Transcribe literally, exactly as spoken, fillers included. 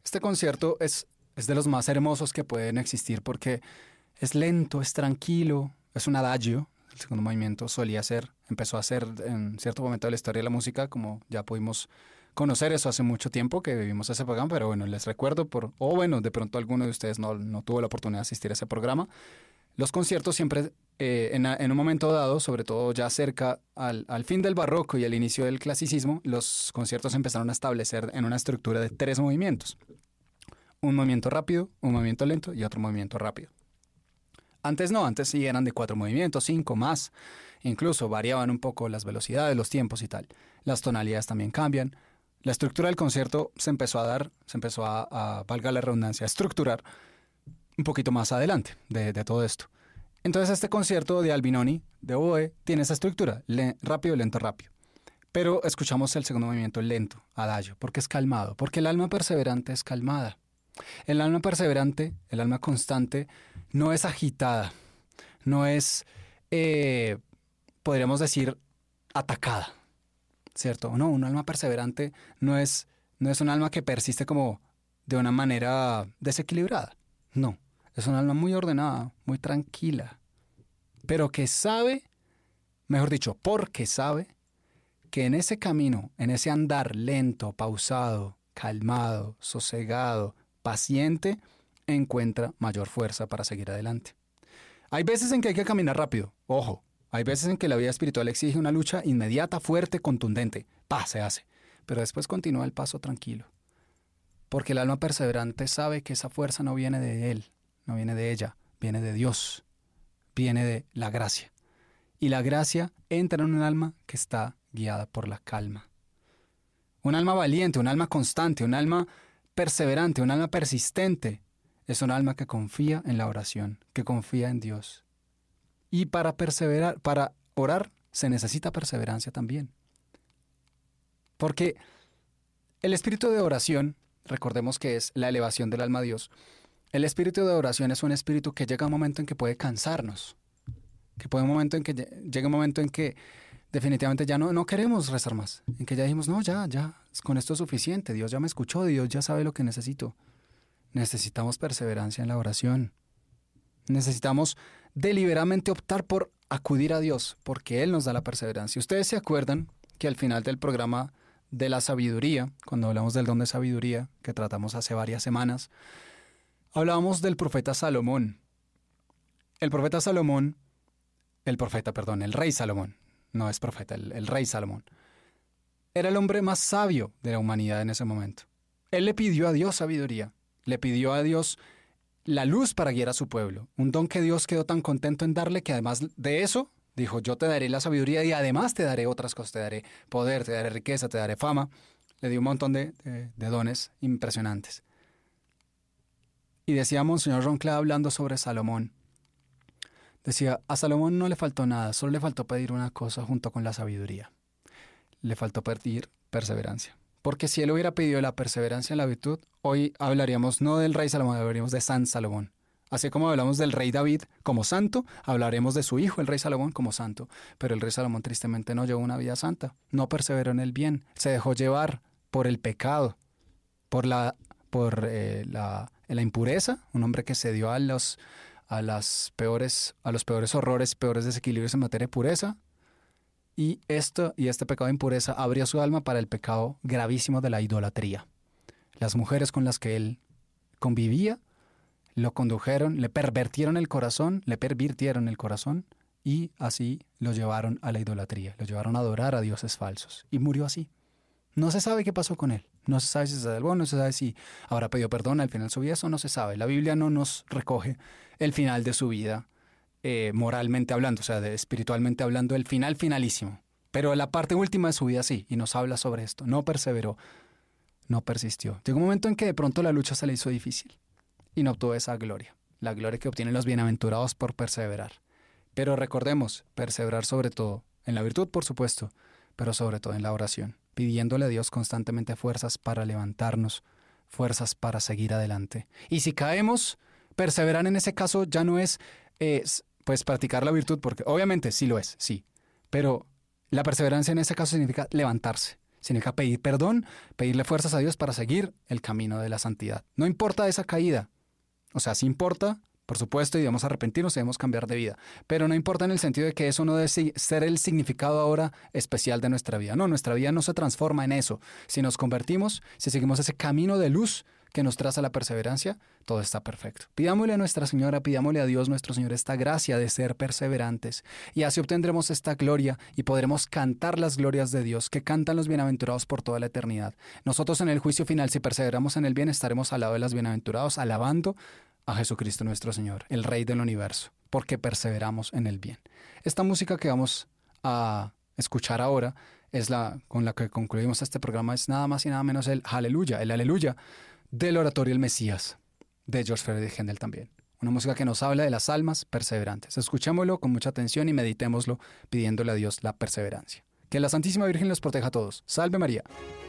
Este concierto es, es de los más hermosos que pueden existir porque es lento, es tranquilo, es un adagio. El segundo movimiento solía ser, empezó a ser en cierto momento de la historia de la música, como ya pudimos conocer eso hace mucho tiempo que vivimos ese programa, pero bueno, les recuerdo, por, o bueno, de pronto alguno de ustedes no, no tuvo la oportunidad de asistir a ese programa. Los conciertos siempre, eh, en, en un momento dado, sobre todo ya cerca al, al fin del barroco y al inicio del clasicismo, los conciertos empezaron a establecer en una estructura de tres movimientos. Un movimiento rápido, un movimiento lento y otro movimiento rápido. Antes no, antes sí eran de cuatro movimientos, cinco más. Incluso variaban un poco las velocidades, los tiempos y tal. Las tonalidades también cambian. La estructura del concierto se empezó a dar, se empezó a, a valga la redundancia, a estructurar un poquito más adelante de, de todo esto. Entonces este concierto de Albinoni, de oboe, tiene esa estructura, le, rápido, lento, rápido. Pero escuchamos el segundo movimiento lento, adagio, porque es calmado, porque el alma perseverante es calmada. El alma perseverante, el alma constante, no es agitada, no es, eh, podríamos decir, atacada, ¿cierto? No, un alma perseverante no es, no es un alma que persiste como de una manera desequilibrada, no. Es un alma muy ordenada, muy tranquila, pero que sabe, mejor dicho, porque sabe que en ese camino, en ese andar lento, pausado, calmado, sosegado, paciente, encuentra mayor fuerza para seguir adelante. Hay veces en que hay que caminar rápido, ojo, hay veces en que la vida espiritual exige una lucha inmediata, fuerte, contundente, pa, se hace, pero después continúa el paso tranquilo, porque el alma perseverante sabe que esa fuerza no viene de él, no viene de ella, viene de Dios, viene de la gracia. Y la gracia entra en un alma que está guiada por la calma. Un alma valiente, un alma constante, un alma perseverante, un alma persistente, es un alma que confía en la oración, que confía en Dios. Y para perseverar, para orar, se necesita perseverancia también. Porque el espíritu de oración, recordemos que es la elevación del alma a Dios, el espíritu de oración es un espíritu que llega a un momento en que puede cansarnos, que puede un momento en que llega un momento en que definitivamente ya no, no queremos rezar más, en que ya dijimos, no, ya, ya, con esto es suficiente, Dios ya me escuchó, Dios ya sabe lo que necesito. Necesitamos perseverancia en la oración. Necesitamos deliberadamente optar por acudir a Dios, porque Él nos da la perseverancia. Ustedes se acuerdan que al final del programa de la sabiduría, cuando hablamos del don de sabiduría, que tratamos hace varias semanas, hablábamos del profeta Salomón. El profeta Salomón, el profeta, perdón, el rey Salomón, no es profeta, el, el rey Salomón, era el hombre más sabio de la humanidad en ese momento. Él le pidió a Dios sabiduría, le pidió a Dios la luz para guiar a su pueblo, un don que Dios quedó tan contento en darle que además de eso, dijo, yo te daré la sabiduría y además te daré otras cosas, te daré poder, te daré riqueza, te daré fama. Le dio un montón de, de, de dones impresionantes. Y decía Monseñor Ronclá hablando sobre Salomón, decía, a Salomón no le faltó nada, solo le faltó pedir una cosa junto con la sabiduría. Le faltó pedir perseverancia. Porque si él hubiera pedido la perseverancia en la virtud, hoy hablaríamos no del rey Salomón, hablaríamos de San Salomón. Así como hablamos del rey David como santo, hablaremos de su hijo, el rey Salomón, como santo. Pero el rey Salomón tristemente no llevó una vida santa, no perseveró en el bien, se dejó llevar por el pecado, por la, por, eh, la, la impureza, un hombre que se dio a los, a las peores, a los peores horrores, peores desequilibrios en materia de pureza. Y, esto, y este pecado de impureza abrió su alma para el pecado gravísimo de la idolatría. Las mujeres con las que él convivía lo condujeron, le pervertieron el corazón, le pervirtieron el corazón y así lo llevaron a la idolatría, lo llevaron a adorar a dioses falsos y murió así. No se sabe qué pasó con él, no se sabe si se salvó, no se sabe si habrá pedido perdón al final de su vida, eso no se sabe. La Biblia no nos recoge el final de su vida. Eh, moralmente hablando, o sea, de, espiritualmente hablando, el final finalísimo. Pero la parte última de su vida sí, y nos habla sobre esto. No perseveró, no persistió. Llegó un momento en que de pronto la lucha se le hizo difícil y no obtuvo esa gloria, la gloria que obtienen los bienaventurados por perseverar. Pero recordemos, perseverar sobre todo, en la virtud por supuesto, pero sobre todo en la oración, pidiéndole a Dios constantemente fuerzas para levantarnos, fuerzas para seguir adelante. Y si caemos, perseverar en ese caso ya no es... Eh, pues practicar la virtud, porque obviamente sí lo es, sí, pero la perseverancia en ese caso significa levantarse, Significa pedir perdón, pedirle fuerzas a Dios para seguir el camino de la santidad. No importa esa caída. O sea, sí importa, por supuesto, y debemos arrepentirnos y debemos cambiar de vida. Pero no importa en el sentido de que eso no debe ser el significado ahora especial de nuestra vida. No, nuestra vida no se transforma en eso. Si nos convertimos, si seguimos ese camino de luz que nos traza la perseverancia, todo está perfecto. Pidámosle a Nuestra Señora, pidámosle a Dios nuestro Señor esta gracia de ser perseverantes, y así obtendremos esta gloria y podremos cantar las glorias de Dios que cantan los bienaventurados por toda la eternidad. Nosotros en el juicio final, si perseveramos en el bien, estaremos al lado de los bienaventurados, alabando a Jesucristo nuestro Señor, el Rey del universo, porque perseveramos en el bien. Esta música que vamos a escuchar ahora es la con la que concluimos este programa, es nada más y nada menos el Aleluya, el Aleluya del oratorio El Mesías, de George Friedrich Händel también. Una música que nos habla de las almas perseverantes. Escuchémoslo con mucha atención y meditémoslo pidiéndole a Dios la perseverancia. Que la Santísima Virgen los proteja a todos. Salve María.